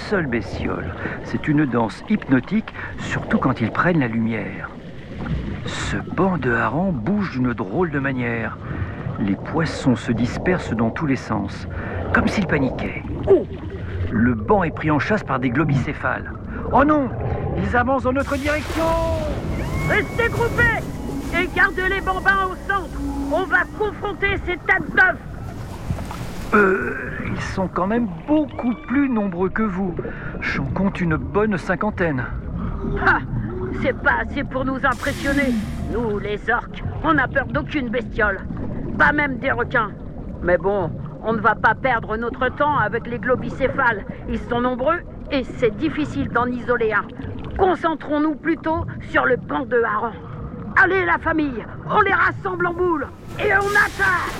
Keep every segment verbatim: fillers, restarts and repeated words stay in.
seule bestiole. C'est une danse hypnotique, surtout quand ils prennent la lumière. Ce banc de harengs bouge d'une drôle de manière. Les poissons se dispersent dans tous les sens, comme s'ils paniquaient. Oh ! Le banc est pris en chasse par des globicéphales. Oh non! Ils avancent dans notre direction! Restez groupés et gardez les bambins au centre. On va confronter ces tas d'œufs. Euh, ils sont quand même beaucoup plus nombreux que vous. J'en compte une bonne cinquantaine. Ah, c'est pas assez pour nous impressionner. Nous, les orques, on n'a peur d'aucune bestiole. Pas même des requins. Mais bon, on ne va pas perdre notre temps avec les globicéphales. Ils sont nombreux et c'est difficile d'en isoler un. Concentrons-nous plutôt sur le banc de harengs. Allez la famille, on les rassemble en boule et on attaque!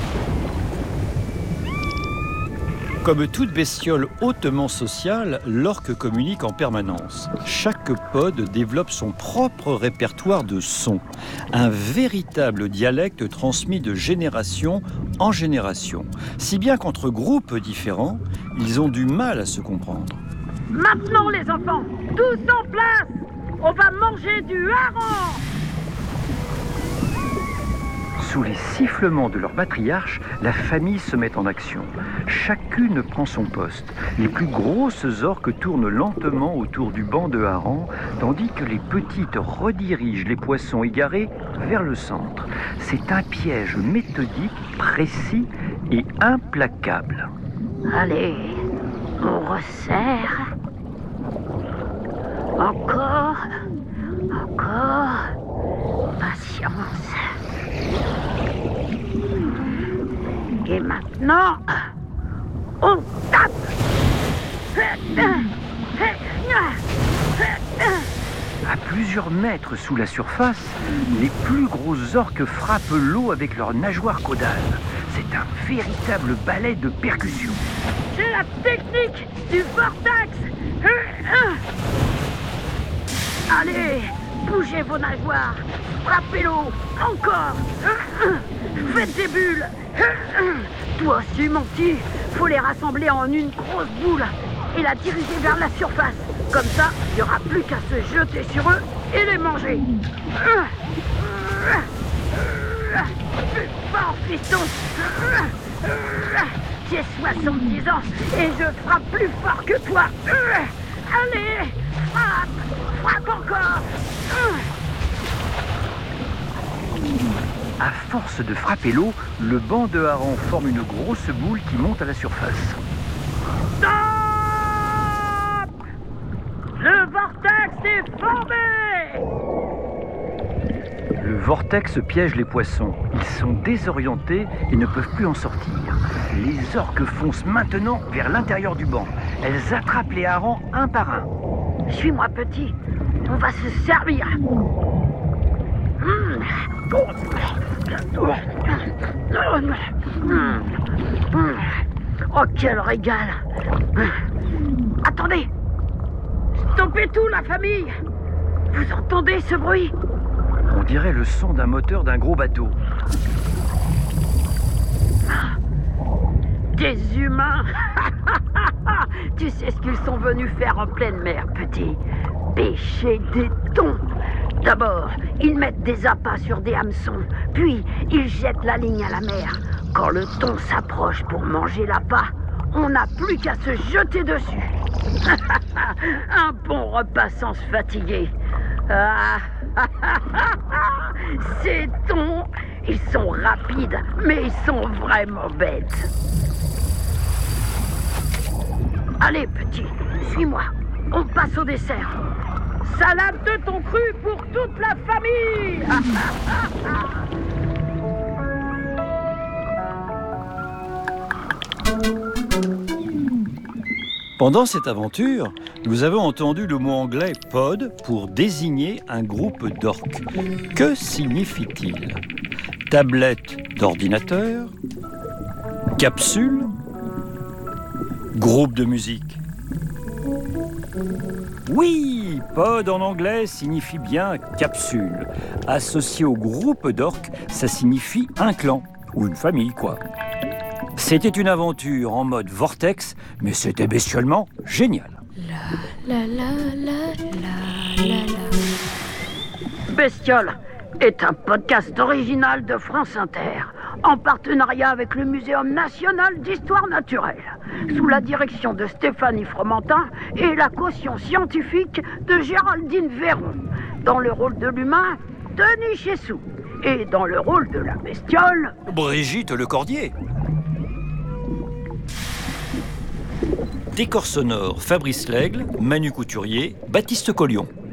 Comme toute bestiole hautement sociale, l'orque communique en permanence. Chaque pod développe son propre répertoire de sons, un véritable dialecte transmis de génération en génération, si bien qu'entre groupes différents, ils ont du mal à se comprendre. Maintenant les enfants, tous en place! On va manger du hareng! Sous les sifflements de leur patriarche, la famille se met en action. Chacune prend son poste. Les plus grosses orques tournent lentement autour du banc de harengs, tandis que les petites redirigent les poissons égarés vers le centre. C'est un piège méthodique, précis et implacable. Allez, on resserre. Encore, encore, patience. Et maintenant, on tape. À plusieurs mètres sous la surface, les plus gros orques frappent l'eau avec leurs nageoires caudales. C'est un véritable ballet de percussion. C'est la technique du vortex. Allez, bougez vos nageoires. Frappez l'eau. Encore. Faites des bulles. Toi aussi, mon petit. Faut les rassembler en une grosse boule et la diriger vers la surface. Comme ça, il n'y aura plus qu'à se jeter sur eux et les manger. Plus fort, fiston. J'ai soixante-dix ans et je frappe plus fort que toi. Allez, frappe, frappe encore. À force de frapper l'eau, le banc de harengs forme une grosse boule qui monte à la surface. Stop! Le vortex est formé! Le vortex piège les poissons. Ils sont désorientés et ne peuvent plus en sortir. Les orques foncent maintenant vers l'intérieur du banc. Elles attrapent les harengs un par un. Suis-moi, petit. On va se servir. Mmh. Oh, quel régal! Attendez! Stoppez tout, la famille! Vous entendez ce bruit? On dirait le son d'un moteur d'un gros bateau. Des humains! Tu sais ce qu'ils sont venus faire en pleine mer, petit? Pêcher des thons! D'abord, ils mettent des appâts sur des hameçons, puis ils jettent la ligne à la mer. Quand le thon s'approche pour manger l'appât, on n'a plus qu'à se jeter dessus. Un bon repas sans se fatiguer. Ah, ces thons, ils sont rapides, mais ils sont vraiment bêtes. Allez, petit, suis-moi. On passe au dessert. Salade de thon cru pour toute la famille. Pendant cette aventure, nous avons entendu le mot anglais « pod » pour désigner un groupe d'orques. Que signifie-t-il? Tablette d'ordinateur? Capsule? Groupe de musique? Oui, pod en anglais signifie bien capsule. Associé au groupe d'orques, ça signifie un clan, ou une famille, quoi. C'était une aventure en mode vortex, mais c'était bestiolement génial. La la la la la la la. Bestiole est un podcast original de France Inter, en partenariat avec le Muséum national d'histoire naturelle, sous la direction de Stéphanie Fromentin et la caution scientifique de Géraldine Véron. Dans le rôle de l'humain, Denis Chessou. Et dans le rôle de la bestiole, Brigitte Lecordier. Décor sonore, Fabrice Lègle, Manu Couturier, Baptiste Collion.